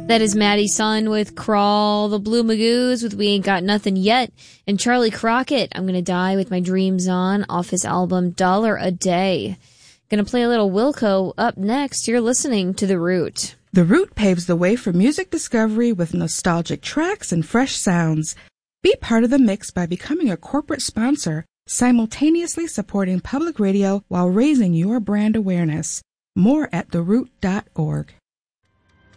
That is Maddie Sun with Crawl, the Blue Magoos with We Ain't Got Nothing Yet, and Charlie Crockett, I'm Gonna Die With My Dreams On, off his album Dollar a Day. Gonna play a little Wilco up next. You're listening to The Root. The Root paves the way for music discovery with nostalgic tracks and fresh sounds. Be part of the mix by becoming a corporate sponsor, simultaneously supporting public radio while raising your brand awareness. More at theroot.org.